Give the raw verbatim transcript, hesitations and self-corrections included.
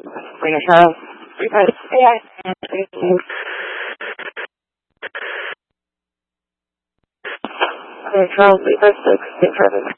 Bring a Charles. Request A I. Okay, Charles, request six. Traffic.